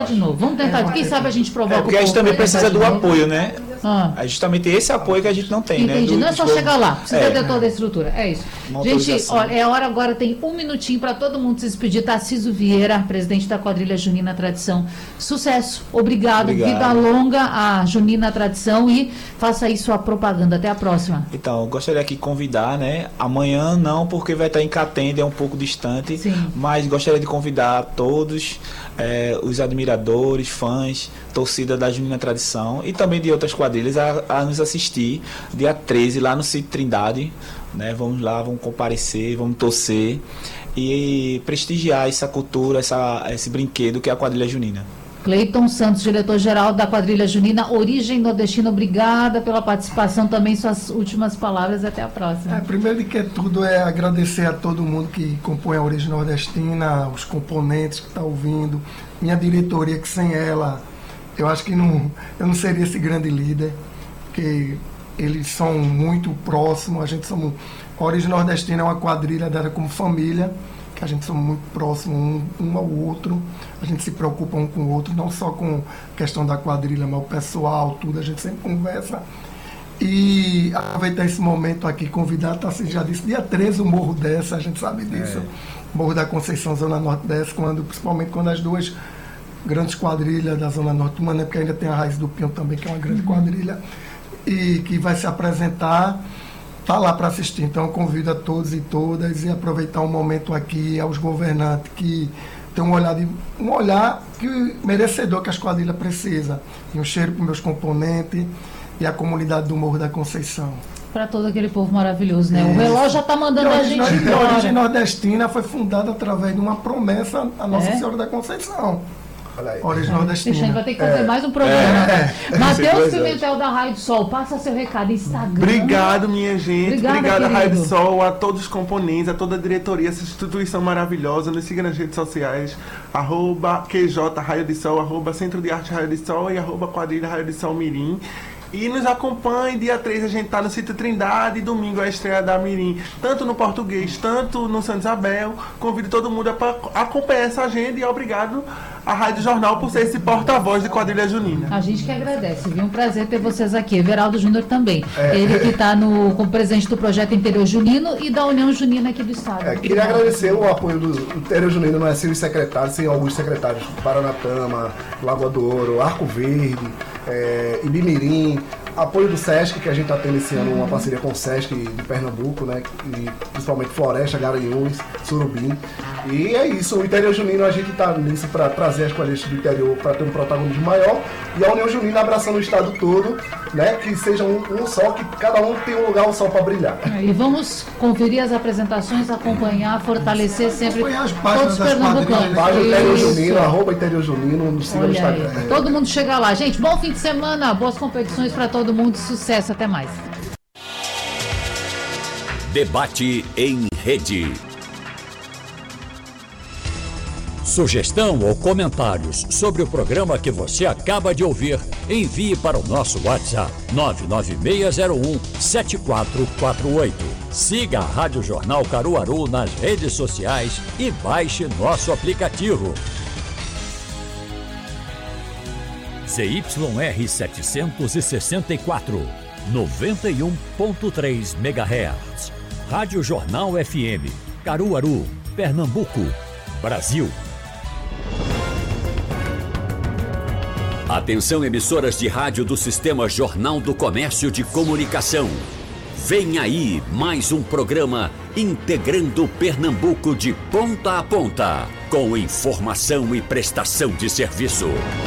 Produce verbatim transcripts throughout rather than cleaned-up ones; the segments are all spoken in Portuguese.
de novo. Vamos tentar. Quem sabe a gente provoca. É porque a gente também precisa do apoio, né? Ah. É justamente esse apoio que a gente não tem, Entendi. né? Do, não é só do... chegar lá, precisa é. ter toda a estrutura. É isso. Uma Gente, autorização. olha, é hora agora, tem um minutinho para todo mundo se despedir. Tarcísio Vieira, presidente da quadrilha Junina Tradição. Sucesso, obrigado, Obrigado. Vida longa a Junina Tradição e faça aí sua propaganda. Até a próxima. Então, eu gostaria aqui de convidar, né? Amanhã não, porque vai estar em Catende, é um pouco distante. Sim. Mas gostaria de convidar todos é, os admiradores, fãs, torcida da Junina Tradição e também de outras quadrilhas a, a nos assistir dia treze lá no Sítio Trindade, né? Vamos lá, vamos comparecer, vamos torcer e prestigiar essa cultura, essa, esse brinquedo que é a quadrilha junina. Cleiton Santos, diretor-geral da quadrilha Junina Origem Nordestina, obrigada pela participação, também suas últimas palavras, até a próxima. É, primeiro de que tudo é agradecer a todo mundo que compõe a Origem Nordestina, os componentes que estão ouvindo, minha diretoria, que sem ela eu acho que não, eu não seria esse grande líder, porque eles são muito próximos, a gente somos, a Origem Nordestina é uma quadrilha dada como família, que a gente somos muito próximos um, um ao outro, a gente se preocupa um com o outro, não só com a questão da quadrilha, mas o pessoal, tudo, a gente sempre conversa. E aproveitar esse momento aqui, convidar, tá, assim, já disse, dia treze o Morro Desce, a gente sabe disso, é. Morro da Conceição, Zona Norte desce, quando, principalmente quando as duas grandes quadrilhas da Zona Norte, uma, né, porque ainda tem a Raiz do Pinho também, que é uma grande quadrilha, e que vai se apresentar, tá lá para assistir. Então eu convido a todos e todas e aproveitar um momento aqui aos governantes que tem um olhar, de, um olhar que merecedor que as quadrilhas precisam. E um cheiro para os meus componentes e a comunidade do Morro da Conceição. Para todo aquele povo maravilhoso, né? Isso. O relógio já está mandando a, a gente embora. A Origem Nordestina foi fundada através de uma promessa à Nossa é? Senhora da Conceição. Origem Nordestina. A gente vai ter que fazer é, mais um programa. É, é, Matheus Pimentel da Raio do Sol, passa seu recado, Instagram. Obrigado, minha gente. Obrigada, Obrigado, querido. Raio do Sol, a todos os componentes, a toda a diretoria, essa instituição maravilhosa. Nos siga nas redes sociais, arroba Q J Raio do Sol, arroba Centro de Arte Raio do Sol e arroba Quadrilha Raio do Sol Mirim. E nos acompanhe, dia três a gente tá no Sítio Trindade, e domingo é a estreia da Mirim, tanto no português, tanto no Santa Isabel. Convido todo mundo para acompanhar essa agenda e obrigado à Rádio Jornal por ser esse porta-voz de quadrilha junina. A gente que agradece, viu? Um prazer ter vocês aqui. Everaldo Júnior também. É. Ele que está como presidente do projeto Interior Junino e da União Junina aqui do estado. É, queria agradecer o apoio do, do Interior Junino, não é sem os secretários, sem alguns secretários, Paranatama, Lagoa do Ouro, Arco Verde, é, Ibimirim, apoio do Sesc, que a gente está tendo esse ano uma parceria com o Sesc de Pernambuco, né? E principalmente Floresta, Garanhuns, Surubim. E é isso, o Interior Junino a gente está nisso para trazer as quadrilhas do interior para ter um protagonismo maior, e a União Junina abraçando o estado todo, né? Que seja um, um só, que cada um tem um lugar, um sol para brilhar. E vamos conferir as apresentações, acompanhar, fortalecer sempre acompanhar as páginas todos os pernambucanos. Página Interior Junino, arroba Interior Junino, no siga no Instagram. Aí. Todo mundo chega lá. Gente, bom fim de semana, boas competições para todo mundo, sucesso, até mais. Debate em rede. Sugestão ou comentários sobre o programa que você acaba de ouvir, envie para o nosso WhatsApp nove nove seis zero um sete quatro quatro oito. Siga a Rádio Jornal Caruaru nas redes sociais e baixe nosso aplicativo. Z Y R setecentos e sessenta e quatro, noventa e um ponto três megahertz. Rádio Jornal F M, Caruaru, Pernambuco, Brasil. Atenção, emissoras de rádio do Sistema Jornal do Comércio de Comunicação. Vem aí mais um programa integrando Pernambuco de ponta a ponta, com informação e prestação de serviço.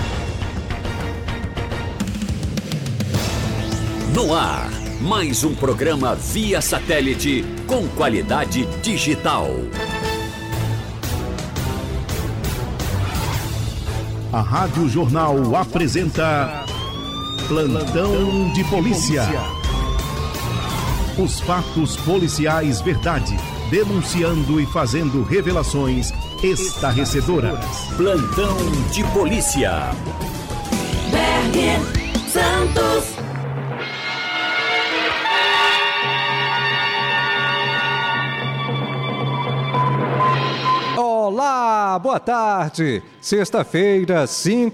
No ar, mais um programa via satélite com qualidade digital. A Rádio Jornal apresenta Plantão de Polícia. Os fatos policiais verdade, denunciando e fazendo revelações estarrecedoras. Plantão de Polícia. Bernie Santos. Olá, boa tarde. Sexta-feira, cinco